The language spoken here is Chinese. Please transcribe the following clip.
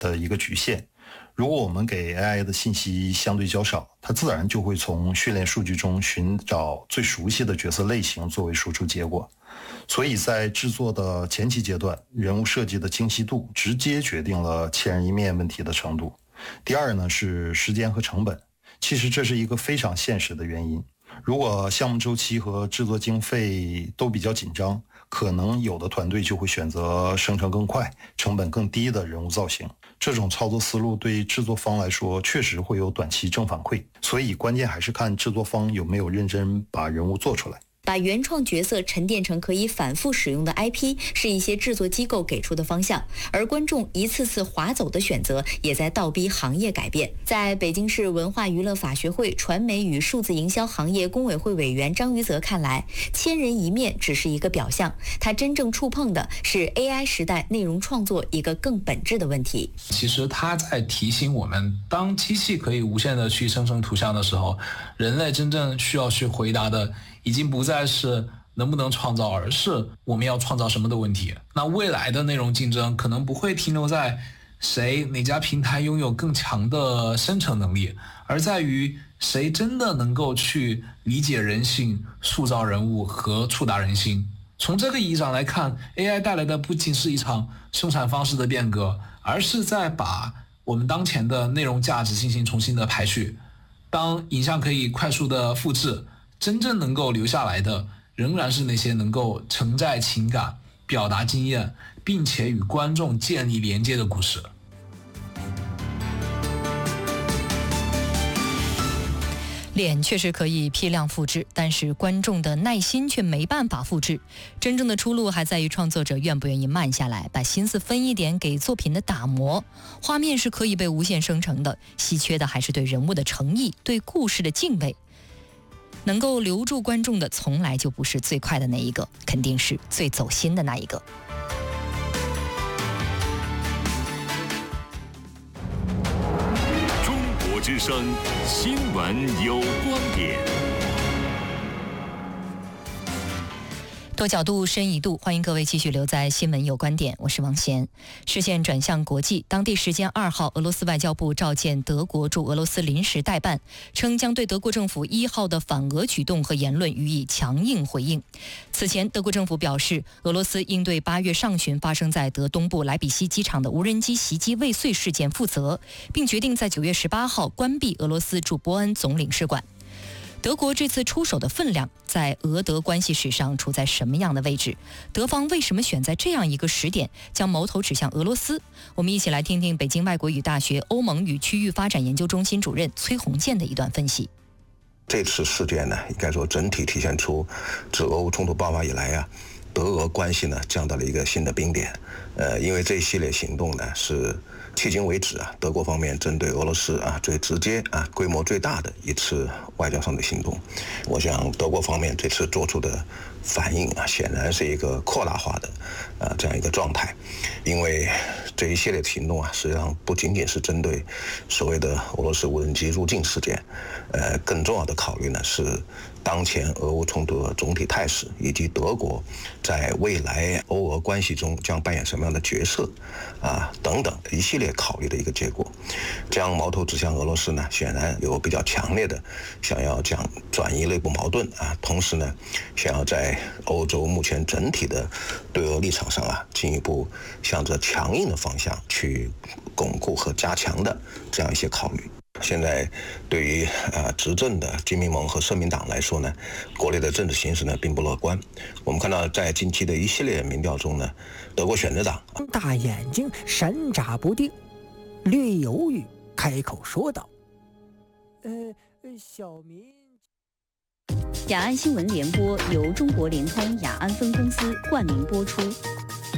的一个局限。如果我们给 AI 的信息相对较少，它自然就会从训练数据中寻找最熟悉的角色类型作为输出结果。所以在制作的前期阶段，人物设计的精细度直接决定了千人一面问题的程度。第二呢是时间和成本，其实这是一个非常现实的原因。如果项目周期和制作经费都比较紧张，可能有的团队就会选择生成更快、成本更低的人物造型。这种操作思路对制作方来说确实会有短期正反馈，所以关键还是看制作方有没有认真把人物做出来。 把原创角色沉淀成可以反复使用的 IP 是一些制作机构给出的方向，而观众一次次划走的选择也在倒逼行业改变。在北京市文化娱乐法学会传媒与数字营销行业工委会委员张于泽看来，千人一面只是一个表象，他真正触碰的是 AI 时代内容创作一个更本质的问题。 其实他在提醒我们，当机器可以无限的去生成图像的时候，人类真正需要去回答的已经不再是能不能创造，而是我们要创造什么的问题。那未来的内容竞争可能不会停留在哪家平台拥有更强的生成能力，而在于谁真的能够去理解人性、塑造人物和触达人心。从这个意义上来看， AI 带来的不仅是一场生产方式的变革，而是在把我们当前的内容价值进行重新的排序。当影像可以快速的复制，真正能够留下来的仍然是那些能够承载情感、表达经验，并且与观众建立连接的故事。 脸确实可以批量复制，但是观众的耐心却没办法复制。真正的出路还在于创作者愿不愿意慢下来，把心思分一点给作品的打磨。画面是可以被无限生成的，稀缺的还是对人物的诚意，对故事的敬畏。能够留住观众的从来就不是最快的那一个，肯定是最走心的那一个。 中国之声新闻有观点， 多角度深一度，欢迎各位继续留在新闻有观点，我是王贤。视线转向国际，当地时间2号，俄罗斯外交部召见德国驻俄罗斯临时代办，称将对德国政府1号的反俄举动和言论予以强硬回应。此前，德国政府表示，俄罗斯应对8月上旬发生在德东部莱比锡机场的无人机袭击未遂事件负责，并决定在9月18号关闭俄罗斯驻波恩总领事馆。德国这次出手的分量在俄德关系史上处在什么样的位置？德方为什么选在这样一个时点将矛头指向俄罗斯？我们一起来听听北京外国语大学欧盟与区域发展研究中心主任崔洪建的一段分析。 这次事件呢，应该说整体体现出自俄乌冲突爆发以来德俄关系呢降到了一个新的冰点。因为这一系列行动呢是迄今为止德国方面针对俄罗斯最直接规模最大的一次外交上的行动。我想德国方面这次做出的反应显然是一个扩大化的这样一个状态。因为这一系列的行动实际上不仅仅是针对所谓的俄罗斯无人机入境事件，更重要的考虑呢是当前俄乌冲突的总体态势，以及德国在未来欧俄关系中将扮演什么样的角色等等一系列考虑的一个结果。将矛头指向俄罗斯呢，显然有比较强烈的想要讲转移内部矛盾同时呢想要在欧洲目前整体的对俄立场上进一步向着强硬的方向去巩固和加强的这样一些考虑。现在对于执政的基民盟和社民党来说呢，国内的政治形势呢并不乐观。我们看到在近期的一系列民调中呢，德国选择党大眼睛神眨不定，略犹豫开口说道：小民。 雅安新闻联播由中国联通雅安分公司冠名播出。